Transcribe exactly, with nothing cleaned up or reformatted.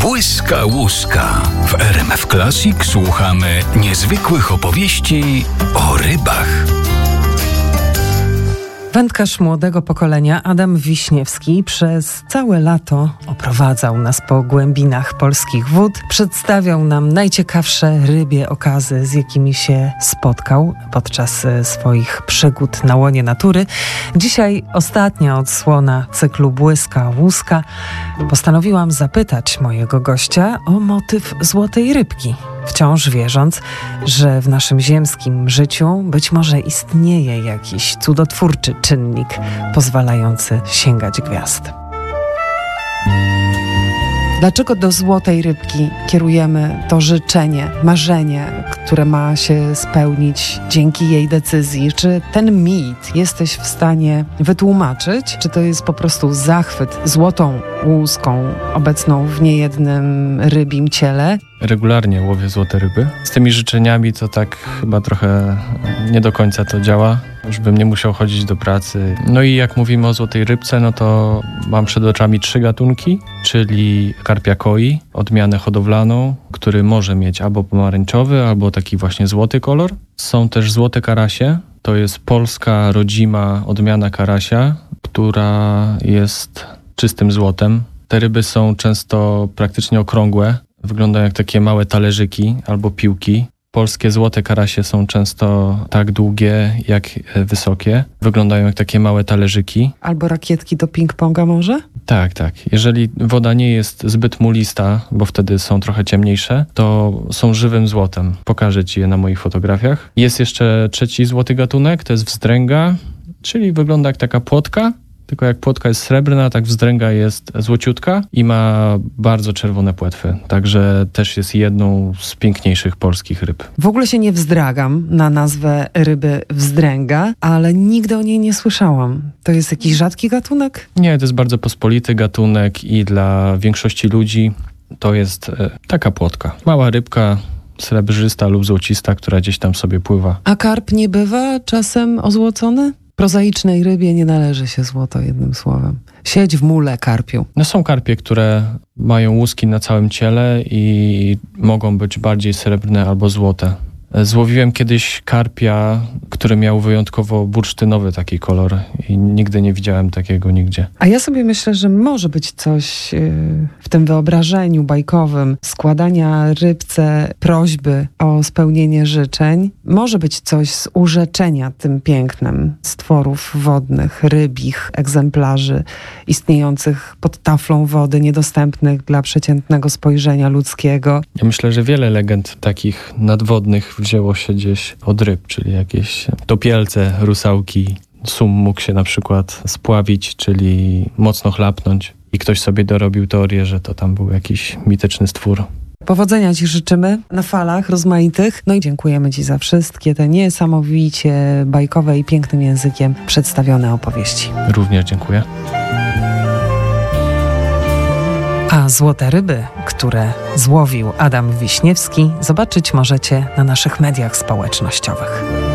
Błyska łuska. W R M F Classic słuchamy niezwykłych opowieści o rybach. Wędkarz młodego pokolenia Adam Wiśniewski przez całe lato oprowadzał nas po głębinach polskich wód, przedstawiał nam najciekawsze rybie okazy, z jakimi się spotkał podczas swoich przygód na łonie natury. Dzisiaj ostatnia odsłona cyklu Błyska łuska. Postanowiłam zapytać mojego gościa o motyw złotej rybki, wciąż wierząc, że w naszym ziemskim życiu być może istnieje jakiś cudotwórczy czynnik pozwalający sięgać gwiazd. Dlaczego do złotej rybki kierujemy to życzenie, marzenie, które ma się spełnić dzięki jej decyzji? Czy ten mit jesteś w stanie wytłumaczyć? Czy to jest po prostu zachwyt złotą łuską obecną w niejednym rybim ciele? Regularnie łowię złote ryby. Z tymi życzeniami to tak chyba trochę nie do końca to działa, już bym nie musiał chodzić do pracy. No i jak mówimy o złotej rybce, no to mam przed oczami trzy gatunki, czyli karpia koi, odmianę hodowlaną, który może mieć albo pomarańczowy, albo taki właśnie złoty kolor. Są też złote karasie, to jest polska rodzima odmiana karasia, która jest czystym złotem. Te ryby są często praktycznie okrągłe, wyglądają jak takie małe talerzyki albo piłki. Polskie złote karasie są często tak długie, jak wysokie. Wyglądają jak takie małe talerzyki. Albo rakietki do ping-ponga może? Tak, tak. Jeżeli woda nie jest zbyt mulista, bo wtedy są trochę ciemniejsze, to są żywym złotem. Pokażę Ci je na moich fotografiach. Jest jeszcze trzeci złoty gatunek, to jest wzdręga, czyli wygląda jak taka płotka. Tylko jak płotka jest srebrna, tak wzdręga jest złociutka i ma bardzo czerwone płetwy. Także też jest jedną z piękniejszych polskich ryb. W ogóle się nie wzdragam na nazwę ryby wzdręga, ale nigdy o niej nie słyszałam. To jest jakiś rzadki gatunek? Nie, to jest bardzo pospolity gatunek i dla większości ludzi to jest e, taka płotka. Mała rybka, srebrzysta lub złocista, która gdzieś tam sobie pływa. A karp nie bywa czasem ozłocony? Prozaicznej rybie nie należy się złoto, jednym słowem. Siedź w mule, karpiu. No są karpie, które mają łuski na całym ciele i mogą być bardziej srebrne albo złote. Złowiłem kiedyś karpia, który miał wyjątkowo bursztynowy taki kolor i nigdy nie widziałem takiego nigdzie. A ja sobie myślę, że może być coś yy, w tym wyobrażeniu bajkowym składania rybce prośby o spełnienie życzeń. Może być coś z urzeczenia tym pięknem stworów wodnych, rybich egzemplarzy istniejących pod taflą wody, niedostępnych dla przeciętnego spojrzenia ludzkiego. Ja myślę, że wiele legend takich nadwodnych wzięło się gdzieś od ryb, czyli jakieś topielce, rusałki. Sum mógł się na przykład spławić, czyli mocno chlapnąć i ktoś sobie dorobił teorię, że to tam był jakiś mityczny stwór. Powodzenia Ci życzymy na falach rozmaitych. No i dziękujemy Ci za wszystkie te niesamowicie bajkowe i pięknym językiem przedstawione opowieści. Również dziękuję. A złote ryby, które złowił Adam Wiśniewski, zobaczyć możecie na naszych mediach społecznościowych.